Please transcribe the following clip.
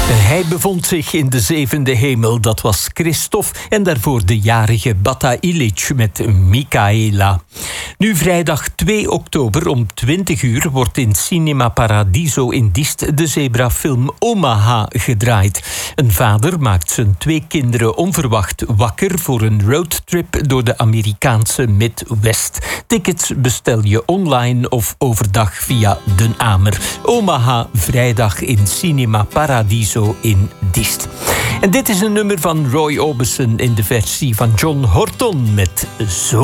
Hij bevond zich in de zevende hemel, dat was Christophe. En daarvoor de jarige Bata Ilic met Michaela. Nu vrijdag 2 oktober om 20 uur wordt in Cinema Paradiso in Diest de zebrafilm Omaha gedraaid. Een vader maakt zijn 2 kinderen onverwacht wakker voor een roadtrip door de Amerikaanse Midwest. Tickets bestel je online of overdag via Den Amer. Omaha vrijdag in Cinema Paradiso in Diest. En dit is een nummer van Roy Orbison in de versie van John Horton met Zo.